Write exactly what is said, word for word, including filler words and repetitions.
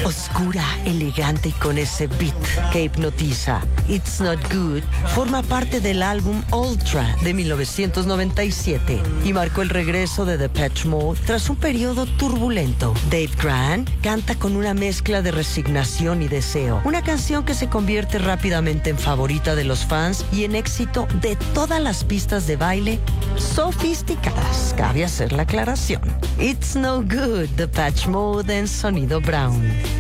Oscura, elegante y con ese beat que hipnotiza. It's Not Good forma parte del álbum Ultra de mil novecientos noventa y siete y marcó el regreso de Depeche Mode tras un periodo turbulento. Dave Grant canta con una mezcla de resignación y deseo, una canción que se convierte rápidamente en favorita de los fans y en éxito de todas las pistas de baile sofisticadas. Cabe hacer la aclaración. It's No Good, Depeche Mode en Sonido Brown.